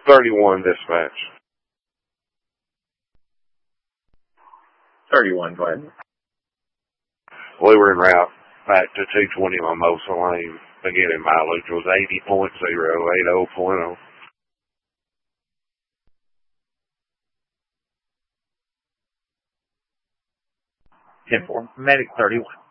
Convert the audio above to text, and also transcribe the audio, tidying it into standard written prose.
31 dispatch. 31, go ahead. We were en route back to 220 Mimosa Lane. Beginning mileage was 80.0, 80.0. 10-4. Medic 31.